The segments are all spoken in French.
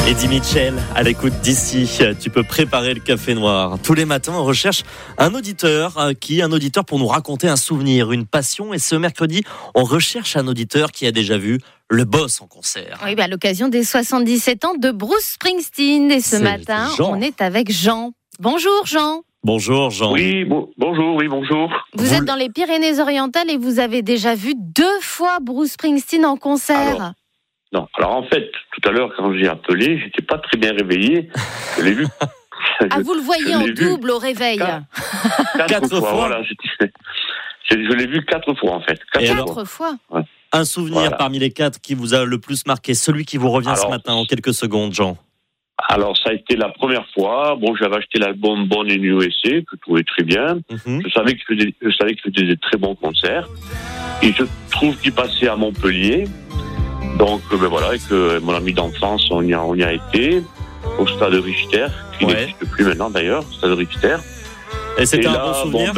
Eddie Mitchell, à l'écoute d'ici, tu peux préparer le café noir. Tous les matins, on recherche un auditeur pour nous raconter un souvenir, une passion. Et ce mercredi, on recherche un auditeur qui a déjà vu le boss en concert. Oui, à l'occasion des 77 ans de Bruce Springsteen. Et ce matin, Jean. on est avec Jean. Bonjour Jean. Bonjour Jean. Oui, bonjour. Vous êtes dans les Pyrénées-Orientales et vous avez déjà vu 2 fois Bruce Springsteen en concert. Alors en fait, tout à l'heure quand j'ai appelé, j'étais pas très bien réveillé. Je l'ai vu. Vous le voyez en double au réveil. 4 fois. Voilà, je l'ai vu 4 fois en fait. 4 fois. Ouais. Un souvenir parmi les 4 qui vous a le plus marqué, celui qui vous revient ce matin en quelques secondes, Jean. Alors ça a été la première fois. Bon, j'avais acheté l'album Born in USA que je trouvais très bien. Mm-hmm. Je savais qu'il faisait des très bons concerts. Et je trouve qu'il passait à Montpellier. Donc voilà, et que mon ami d'enfance, on y a été au stade Richter, qui n'existe plus maintenant d'ailleurs, stade Richter. Et c'était un bon souvenir.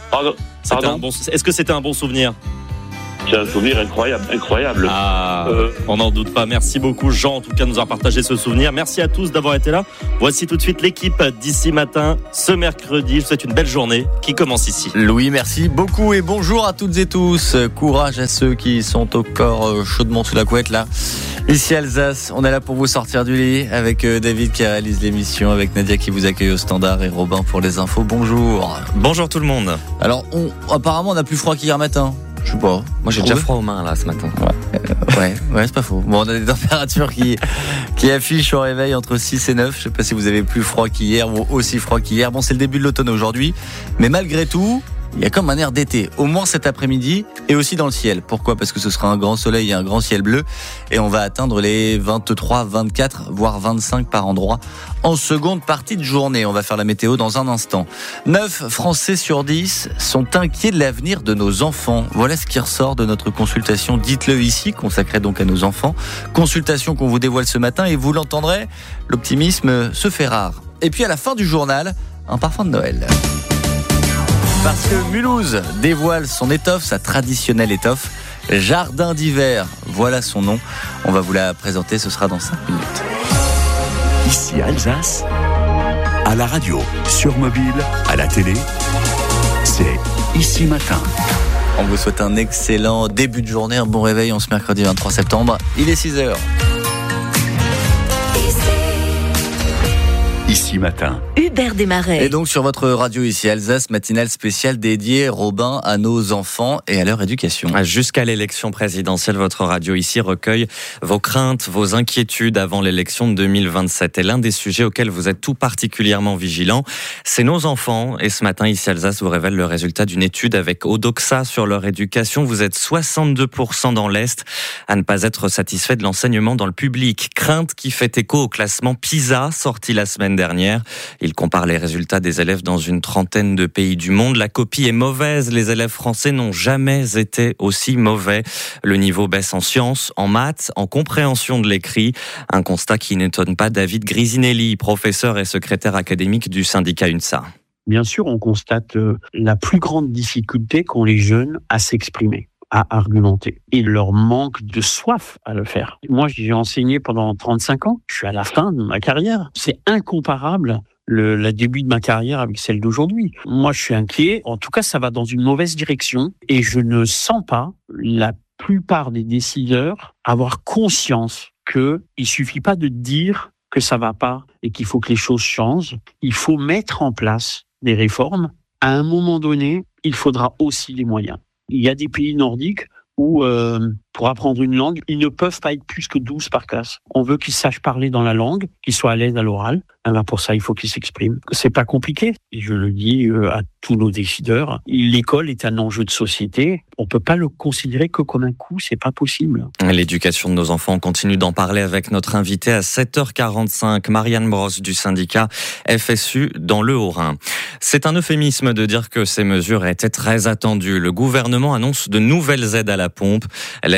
Est-ce que c'était un bon souvenir? C'est un souvenir incroyable. On n'en doute pas. Merci beaucoup Jean, en tout cas, de nous avoir partagé ce souvenir. Merci à tous d'avoir été là. Voici tout de suite l'équipe d'ici matin, ce mercredi. Je vous souhaite une belle journée qui commence ici. Louis, merci beaucoup et bonjour à toutes et tous. Courage à ceux qui sont au corps chaudement sous la couette là. Ici Alsace, on est là pour vous sortir du lit avec David qui réalise l'émission, avec Nadia qui vous accueille au standard et Robin pour les infos. Bonjour. Bonjour tout le monde. Alors, apparemment on a plus froid qu'hier matin. Je sais pas. Moi j'ai déjà froid aux mains là ce matin. Ouais, c'est pas faux. Bon, on a des températures qui affichent au réveil entre 6 et 9. Je sais pas si vous avez plus froid qu'hier ou aussi froid qu'hier. Bon, c'est le début de l'automne aujourd'hui. Mais malgré tout, il y a comme un air d'été, au moins cet après-midi et aussi dans le ciel. Pourquoi ? Parce que ce sera un grand soleil et un grand ciel bleu et on va atteindre les 23, 24, voire 25 par endroit en seconde partie de journée. On va faire la météo dans un instant. 9 Français sur 10 sont inquiets de l'avenir de nos enfants. Voilà ce qui ressort de notre consultation Dites-le ici, consacrée donc à nos enfants. Consultation qu'on vous dévoile ce matin et vous l'entendrez, l'optimisme se fait rare. Et puis à la fin du journal, un parfum de Noël. Parce que Mulhouse dévoile son étoffe, sa traditionnelle étoffe, Jardin d'hiver, voilà son nom. On va vous la présenter, ce sera dans 5 minutes. Ici Alsace, à la radio, sur mobile, à la télé, c'est Ici Matin. On vous souhaite un excellent début de journée, un bon réveil en ce mercredi 23 septembre. Il est 6h. Ici Matin. Hubert Desmarais. Et donc sur votre radio ici Alsace, matinale spéciale dédiée, Robin, à nos enfants et à leur éducation. Jusqu'à l'élection présidentielle, votre radio ici recueille vos craintes, vos inquiétudes avant l'élection de 2027. Et l'un des sujets auxquels vous êtes tout particulièrement vigilants, c'est nos enfants. Et ce matin, ici Alsace vous révèle le résultat d'une étude avec Odoxa sur leur éducation. Vous êtes 62% dans l'Est à ne pas être satisfait de l'enseignement dans le public. Crainte qui fait écho au classement PISA sorti la semaine dernière. Il compare les résultats des élèves dans une trentaine de pays du monde. La copie est mauvaise. Les élèves français n'ont jamais été aussi mauvais. Le niveau baisse en sciences, en maths, en compréhension de l'écrit. Un constat qui n'étonne pas David Grisinelli, professeur et secrétaire académique du syndicat UNSA. Bien sûr, on constate la plus grande difficulté qu'ont les jeunes à s'exprimer, à argumenter. Et leur manque de soif à le faire. Moi, j'ai enseigné pendant 35 ans. Je suis à la fin de ma carrière. C'est incomparable le début de ma carrière avec celle d'aujourd'hui. Moi, je suis inquiet. En tout cas, ça va dans une mauvaise direction. Et je ne sens pas la plupart des décideurs avoir conscience qu'il suffit pas de dire que ça va pas et qu'il faut que les choses changent. Il faut mettre en place des réformes. À un moment donné, il faudra aussi des moyens. Il y a des pays nordiques où, pour apprendre une langue, ils ne peuvent pas être plus que 12 par classe. On veut qu'ils sachent parler dans la langue, qu'ils soient à l'aise à l'oral. Pour ça, il faut qu'ils s'expriment. C'est pas compliqué. Et je le dis à tous nos décideurs. L'école est un enjeu de société. On peut pas le considérer que comme un coup. C'est pas possible. L'éducation de nos enfants, on continue d'en parler avec notre invité à 7h45, Marianne Brosse du syndicat FSU dans le Haut-Rhin. C'est un euphémisme de dire que ces mesures étaient très attendues. Le gouvernement annonce de nouvelles aides à la pompe. L'aide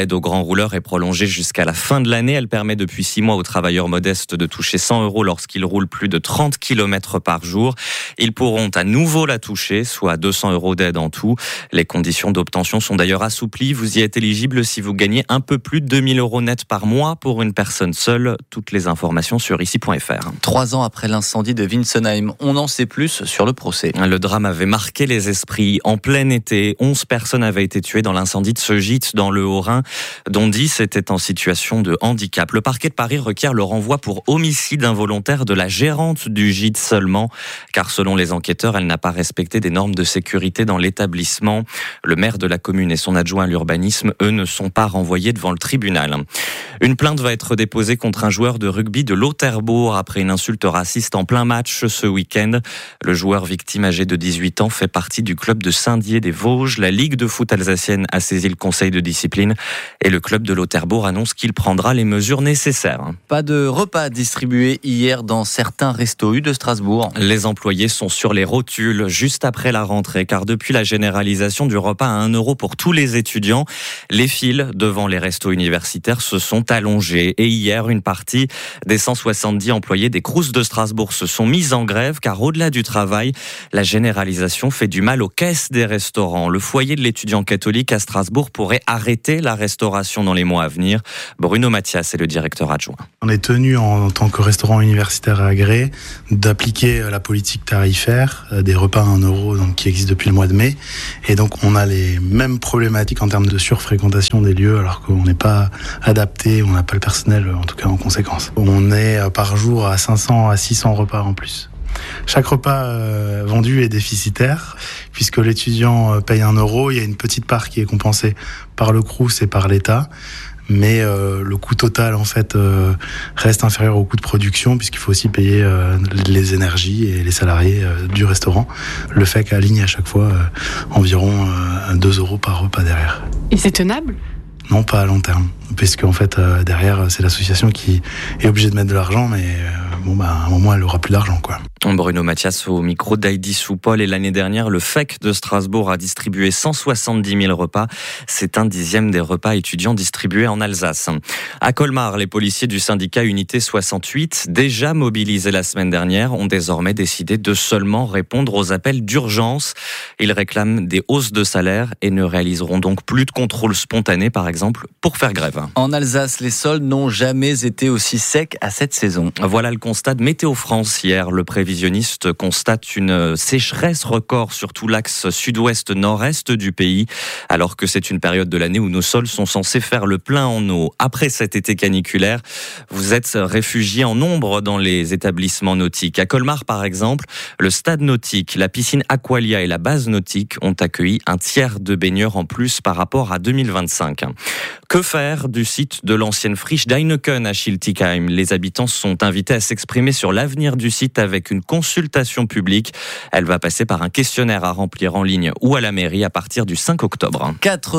L'aide aux grands rouleurs est prolongée jusqu'à la fin de l'année. Elle permet depuis 6 mois aux travailleurs modestes de toucher 100 € lorsqu'ils roulent plus de 30 km par jour. Ils pourront à nouveau la toucher, soit 200 € d'aide en tout. Les conditions d'obtention sont d'ailleurs assouplies. Vous y êtes éligible si vous gagnez un peu plus de 2000 € net par mois pour une personne seule. Toutes les informations sur ici.fr. 3 ans après l'incendie de Winsenheim, on en sait plus sur le procès. Le drame avait marqué les esprits. En plein été, 11 personnes avaient été tuées dans l'incendie de ce gîte dans le Haut-Rhin, dont 10 étaient en situation de handicap. Le parquet de Paris requiert le renvoi pour homicide involontaire de la gérante du gîte seulement, car selon les enquêteurs, elle n'a pas respecté des normes de sécurité dans l'établissement. Le maire de la commune et son adjoint à l'urbanisme, eux, ne sont pas renvoyés devant le tribunal. Une plainte va être déposée contre un joueur de rugby de Lauterbourg après une insulte raciste en plein match ce week-end. Le joueur victime âgé de 18 ans fait partie du club de Saint-Dié-des-Vosges. La Ligue de foot alsacienne a saisi le conseil de discipline et le club de Lauterbourg annonce qu'il prendra les mesures nécessaires. Pas de repas distribués hier dans certains restos U de Strasbourg. Les employés sont sur les rotules juste après la rentrée, car depuis la généralisation du repas à 1 € pour tous les étudiants, les files devant les restos universitaires se sont allongées. Et hier, une partie des 170 employés des Crous de Strasbourg se sont mis en grève, car au-delà du travail, la généralisation fait du mal aux caisses des restaurants. Le foyer de l'étudiant catholique à Strasbourg pourrait arrêter la restauration dans les mois à venir. Bruno Mathias est le directeur adjoint. On est tenu en tant que restaurant universitaire agréé d'appliquer la politique tarifaire des repas à 1 €, donc qui existe depuis le mois de mai. Et donc on a les mêmes problématiques en termes de surfréquentation des lieux, alors qu'on n'est pas adapté, on n'a pas le personnel en tout cas en conséquence. On est par jour à 500 à 600 repas en plus. Chaque repas vendu est déficitaire puisque l'étudiant paye 1 €. Il y a une petite part qui est compensée par le Crous et par l'État. Mais le coût total en fait reste inférieur au coût de production puisqu'il faut aussi payer les énergies et les salariés du restaurant. Le fait qu'aligne à chaque fois environ 2 € par repas derrière. Et c'est tenable ? Non, pas à long terme, puisque en fait derrière c'est l'association qui est obligée de mettre de l'argent, mais à un moment elle aura plus d'argent quoi. Bruno Mathias au micro d'Heidi Soupol. Et l'année dernière, le FEC de Strasbourg a distribué 170 000 repas. C'est 1/10 des repas étudiants distribués en Alsace. À Colmar, les policiers du syndicat Unité 68, déjà mobilisés la semaine dernière, ont désormais décidé de seulement répondre aux appels d'urgence. Ils réclament des hausses de salaire et ne réaliseront donc plus de contrôles spontanés, par exemple, pour faire grève. En Alsace, les sols n'ont jamais été aussi secs à cette saison. Voilà le constat de Météo France hier. Le prévisionniste constate une sécheresse record sur tout l'axe sud-ouest-nord-est du pays, alors que c'est une période de l'année où nos sols sont censés faire le plein en eau. Après cet été caniculaire, vous êtes réfugiés en nombre dans les établissements nautiques. À Colmar, par exemple, le stade nautique, la piscine Aqualia et la base nautique ont accueilli un tiers de baigneurs en plus par rapport à 2025. Que faire du site de l'ancienne friche d'Heineken à Schiltigheim ? Les habitants sont invités à s'exprimer sur l'avenir du site avec une consultation publique. Elle va passer par un questionnaire à remplir en ligne ou à la mairie à partir du 5 octobre.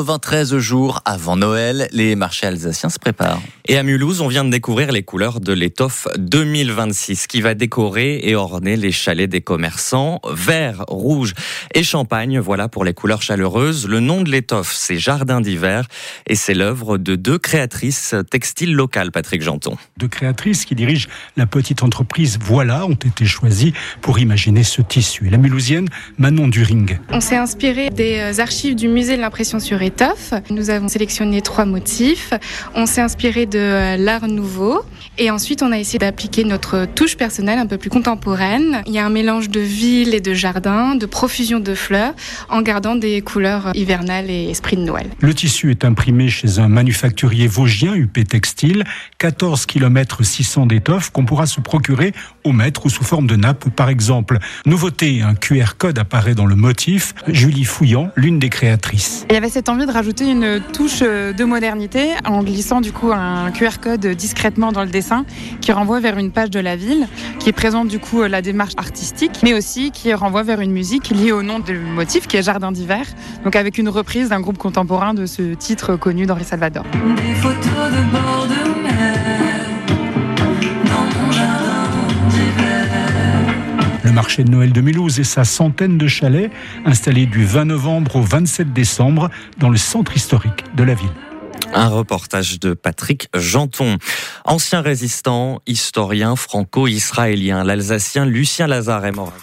93 jours avant Noël, les marchés alsaciens se préparent. Et à Mulhouse, on vient de découvrir les couleurs de l'étoffe 2026 qui va décorer et orner les chalets des commerçants. Vert, rouge et champagne, voilà pour les couleurs chaleureuses. Le nom de l'étoffe, c'est Jardin d'hiver et c'est l'œuvre de 2 créatrices textiles locales, Patrick Janton. 2 créatrices qui dirigent la petite entreprise Voilà ont été choisies pour imaginer ce tissu. La mulhousienne Manon During. On s'est inspiré des archives du musée de l'impression sur étoffe. Nous avons sélectionné 3 motifs. On s'est inspiré de l'art nouveau et ensuite on a essayé d'appliquer notre touche personnelle un peu plus contemporaine. Il y a un mélange de ville et de jardin, de profusion de fleurs en gardant des couleurs hivernales et esprit de Noël. Le tissu est imprimé chez un manufacturier vosgien, UP Textile, 14 km 600 d'étoffe qu'on pourra se procurer au mètre ou sous forme de nappe par exemple. Nouveauté, un QR code apparaît dans le motif. Julie Fouillant, l'une des créatrices. Il y avait cette envie de rajouter une touche de modernité en glissant du coup un QR code discrètement dans le dessin qui renvoie vers une page de la ville, qui présente du coup la démarche artistique, mais aussi qui renvoie vers une musique liée au nom du motif qui est Jardin d'hiver, donc avec une reprise d'un groupe contemporain de ce titre connu d'Henri Salvador. Des photos de bord de mer dans mon jardin d'hiver. Le marché de Noël de Mulhouse et sa centaine de chalets installés du 20 novembre au 27 décembre dans le centre historique de la ville. Un reportage de Patrick Janton. Ancien résistant, historien franco-israélien, l'Alsacien Lucien Lazare est mort.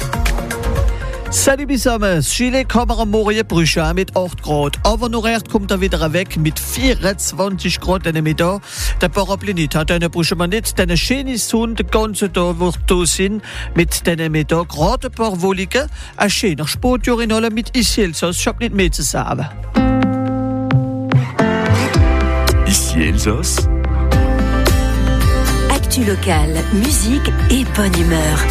Salut zusammen, Chile kommer am Morgen Brüche mit 8 Grad, aber noch recht kommt wieder weg mit 24 Grad in der Mittag. Der Paraplinit hat eine Brüche mal nicht, denn schöne Sonne den ganzen Tag wird da sein mit den Mittag, gerade ein paar Wolken, ein schöner Sportjahr in alle mit Ici Elsass, ich hab nicht mehr zu sagen. Ici Elsass. Actu locale, musique et bonne humeur.